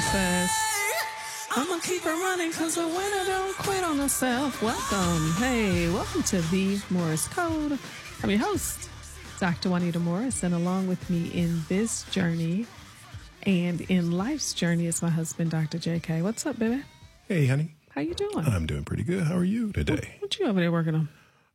Manifest. I'm gonna keep it running because the winner don't quit on herself. Welcome. Hey, welcome to the Morris Code. I'm your host, Dr. Juanita Morris, and along with me in this journey and in life's journey is my husband, Dr. JK. What's up, baby? Hey, honey. How you doing? I'm doing pretty good. How are you today? What you over there working on?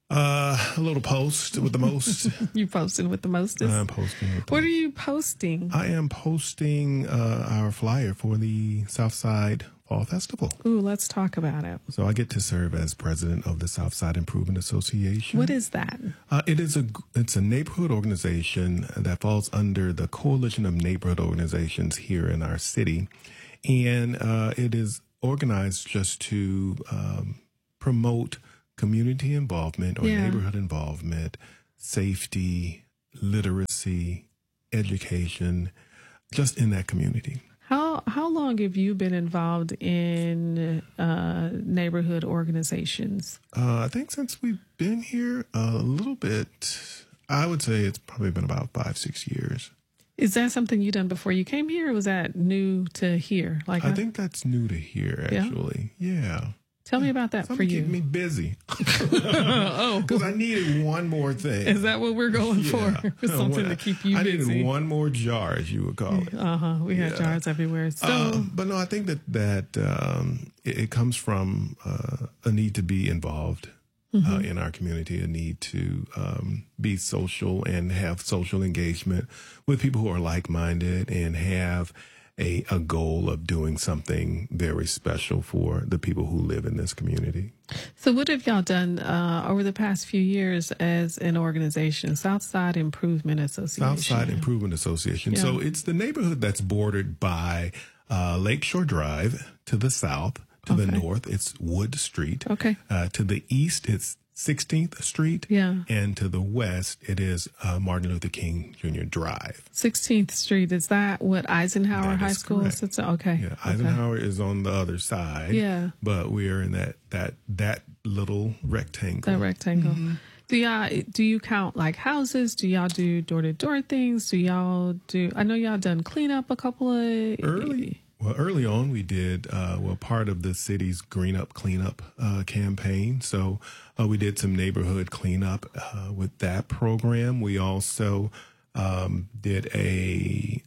A little post with the most. You posting with the mostest? I'm posting. What are you posting? I am posting our flyer for the Southside Fall Festival. Ooh, let's talk about it. So I get to serve as president of the Southside Improvement Association. What is that? It's a neighborhood organization that falls under the Coalition of Neighborhood Organizations here in our city, and it is organized just to promote community involvement or neighborhood involvement, safety, literacy, education, just in that community. How long have you been involved in neighborhood organizations? I think since we've been here a little bit, I would say it's probably been about 5-6 years. Is that something you done before you came here, or was that new to here? I think that's new to here, actually. Yeah. Tell me about that for you. Keep me busy. Oh, because I needed one more thing. Is that what we're going for? Something to keep you busy. I needed one more jar, as you would call it. We had jars everywhere. So, but no, I think that it comes from a need to be involved in our community, a need to be social and have social engagement with people who are like-minded and have a goal of doing something very special for the people who live in this community. So what have y'all done over the past few years as an organization, Southside Improvement Association? Southside Improvement Association. Yeah. So it's the neighborhood that's bordered by Lakeshore Drive to the south. To the north, it's Wood Street. Okay. To the east, it's 16th Street. Yeah. And to the west, it is Martin Luther King Jr. Drive. 16th Street, is that what Eisenhower High School sits on? Okay. Yeah, Eisenhower is on the other side. Yeah. But we are in that little rectangle. That rectangle. Mm-hmm. Do you count like houses? Do y'all do door-to-door things? I know y'all done cleanup a couple of... Early on, we did, part of the city's Green Up Cleanup campaign. So we did some neighborhood cleanup with that program. We also did a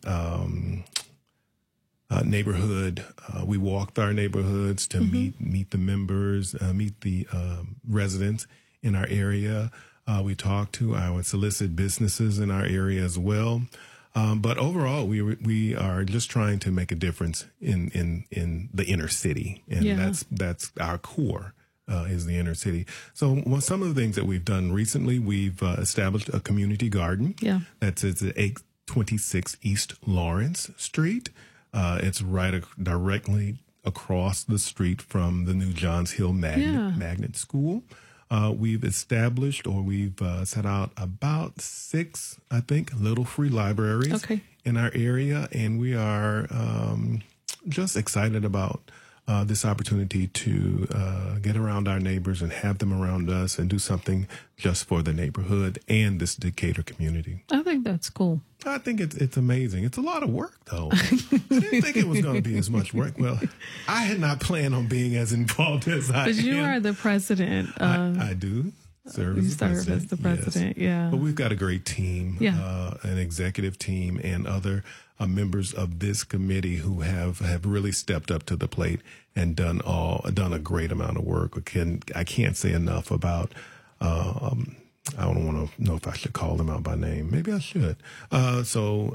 neighborhood. We walked our neighborhoods to meet the members, meet the residents in our area. We talked to our solicit businesses in our area as well. But overall, we are just trying to make a difference in the inner city, and that's our core is the inner city. So some of the things that we've done recently, we've established a community garden. Yeah, that's at 826 East Lawrence Street. It's directly across the street from the new Johns Hill Magnet School. We've established we've set out about 6, I think, little free libraries in our area. And we are just excited about this opportunity to get around our neighbors and have them around us and do something just for the neighborhood and this Decatur community. I think that's cool. I think it's amazing. It's a lot of work, though. I didn't think it was going to be as much work. Well, I had not planned on being as involved as I am. But you are the president. I do serve as the president. Yeah. But we've got a great team, an executive team, and other members of this committee who have really stepped up to the plate and done a great amount of work. I can't say enough about. I don't want to know if I should call them out by name. Maybe I should. So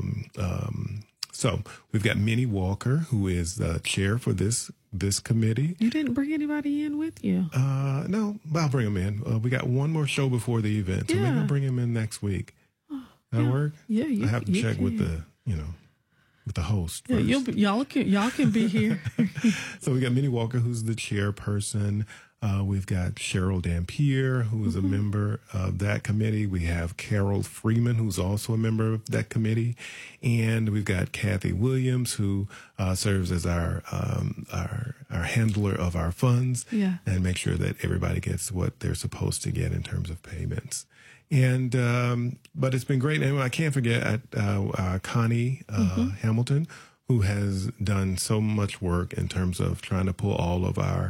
we've got Minnie Walker, who is the chair for this committee. You didn't bring anybody in with you? No, I'll bring them in. We got one more show before the event, so maybe I'll bring him in next week. That'll work? Yeah, I have to check with the host first. Yeah, y'all can be here. So we got Minnie Walker, who's the chairperson. We've got Cheryl Dampier, who is a member of that committee. We have Carol Freeman, who's also a member of that committee. And we've got Kathy Williams, who serves as our handler of our funds and make sure that everybody gets what they're supposed to get in terms of payments. And but it's been great. And I can't forget Connie Hamilton, who has done so much work in terms of trying to pull all of our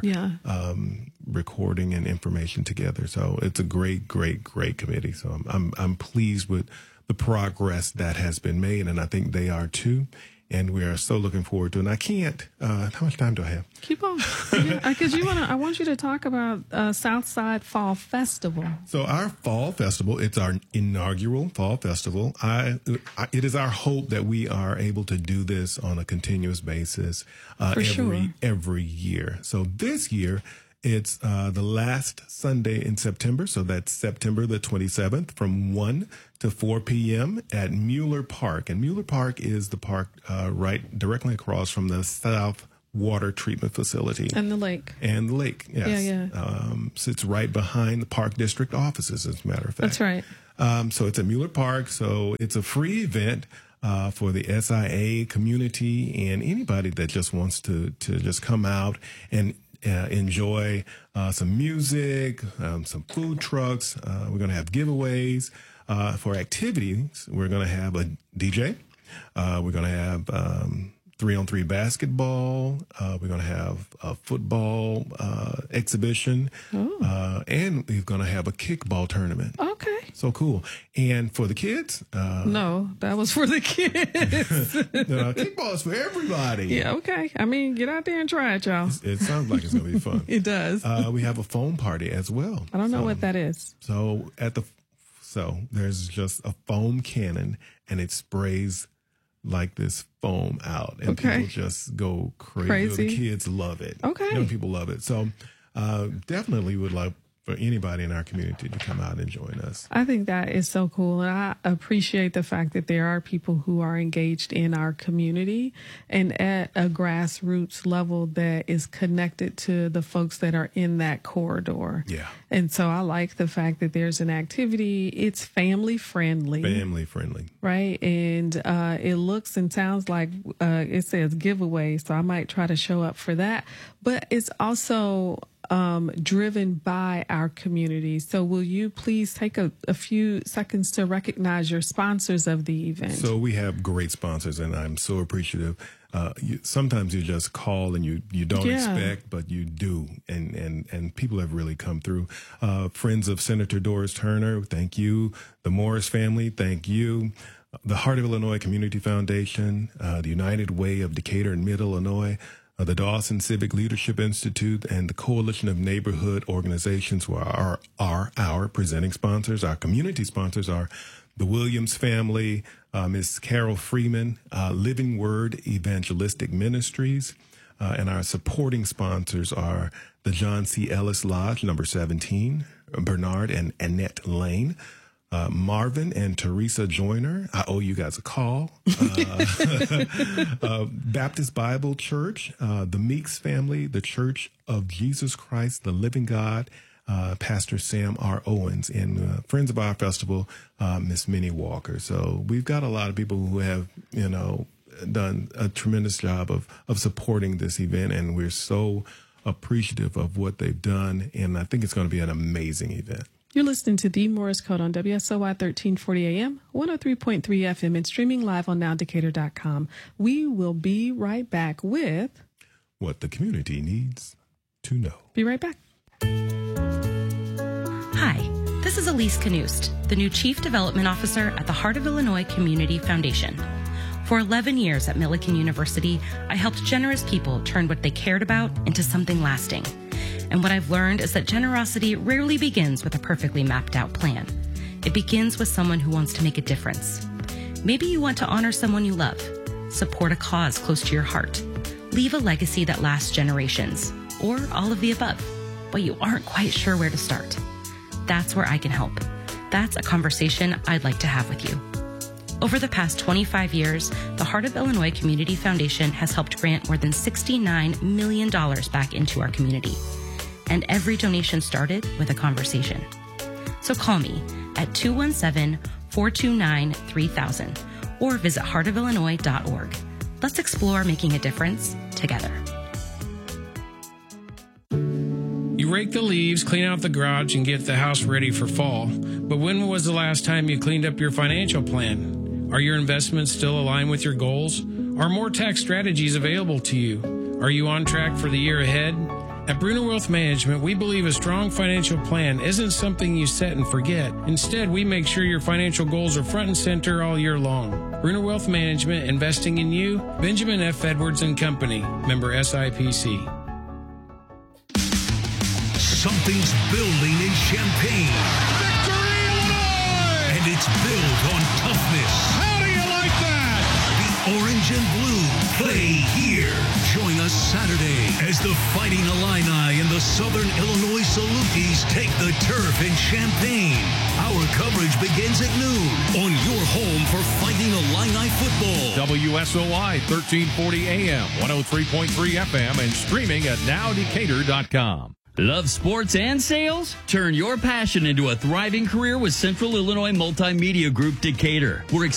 recording and information together. So it's a great committee. So I'm pleased with the progress that has been made, and I think they are too. And we are so looking forward to it. And I can't, how much time do I have? Keep on. Because I want you to talk about Southside Fall Festival. So our Fall Festival, it's our inaugural Fall Festival. It is our hope that we are able to do this on a continuous basis every year. So this year, it's the last Sunday in September, so that's September the 27th from 1 to 4 p.m. at Mueller Park. And Mueller Park is the park right directly across from the South Water Treatment Facility. And the lake. And the lake, yes. Yeah. Sits right behind the Park District offices, as a matter of fact. That's right. So it's at Mueller Park, so it's a free event for the SIA community and anybody that just wants to just come out and enjoy some music, some food trucks. We're going to have giveaways. For activities, we're going to have a DJ. We're going to have 3-on-3 basketball. We're going to have a football exhibition. And we're going to have a kickball tournament. Okay. So cool. And for the kids? No, that was for the kids. Kickball is for everybody. Yeah, okay. I mean, get out there and try it, y'all. It sounds like it's going to be fun. It does. We have a foam party as well. I don't know what that is. So there's just a foam cannon, and it sprays like this foam out, and people just go crazy. The kids love it. Okay. Young people love it. So definitely would love for anybody in our community to come out and join us. I think that is so cool. And I appreciate the fact that there are people who are engaged in our community and at a grassroots level that is connected to the folks that are in that corridor. Yeah. And so I like the fact that there's an activity. It's family friendly. Right. And it looks and sounds like it says giveaway. So I might try to show up for that. But it's also driven by our community. So will you please take a few seconds to recognize your sponsors of the event? So we have great sponsors, and I'm so appreciative. Sometimes you just call and you don't expect, but you do. And people have really come through. Friends of Senator Doris Turner, thank you. The Morris family, thank you. The Heart of Illinois Community Foundation, the United Way of Decatur and Mid-Illinois, the Dawson Civic Leadership Institute, and the Coalition of Neighborhood Organizations, who are our presenting sponsors. Our community sponsors are the Williams family, Ms. Carol Freeman, Living Word Evangelistic Ministries, and our supporting sponsors are the John C. Ellis Lodge, number 17, Bernard and Annette Lane, Marvin and Teresa Joyner. I owe you guys a call. Baptist Bible Church, the Meeks family, the Church of Jesus Christ, the Living God, Pastor Sam R. Owens, and friends of our festival, Miss Minnie Walker. So we've got a lot of people who have, done a tremendous job of supporting this event, and we're so appreciative of what they've done. And I think it's going to be an amazing event. You're listening to The Morris Code on WSOY 1340 AM, 103.3 FM, and streaming live on nowdecatur.com. We will be right back with What the Community Needs to Know. Be right back. Hi, this is Elise Knust, the new Chief Development Officer at the Heart of Illinois Community Foundation. For 11 years at Millikan University, I helped generous people turn what they cared about into something lasting. And what I've learned is that generosity rarely begins with a perfectly mapped out plan. It begins with someone who wants to make a difference. Maybe you want to honor someone you love, support a cause close to your heart, leave a legacy that lasts generations, or all of the above, but you aren't quite sure where to start. That's where I can help. That's a conversation I'd like to have with you. Over the past 25 years, the Heart of Illinois Community Foundation has helped grant more than $69 million back into our community. And every donation started with a conversation. So call me at 217-429-3000 or visit heartofillinois.org. Let's explore making a difference together. You rake the leaves, clean out the garage, and get the house ready for fall. But when was the last time you cleaned up your financial plan? Are your investments still aligned with your goals? Are more tax strategies available to you? Are you on track for the year ahead? At Bruner Wealth Management, we believe a strong financial plan isn't something you set and forget. Instead, we make sure your financial goals are front and center all year long. Bruner Wealth Management, investing in you. Benjamin F. Edwards and Company, member SIPC. Something's building in Champaign. Victory, Illinois! And it's built on toughness. How do you like that? The orange and blue play here. Join us Saturday as the Fighting Illini and the Southern Illinois Salukis take the turf in Champaign. Our coverage begins at noon on your home for Fighting Illini football. WSOI 1340 AM, 103.3 FM, and streaming at nowdecatur.com. Love sports and sales? Turn your passion into a thriving career with Central Illinois Multimedia Group Decatur. We're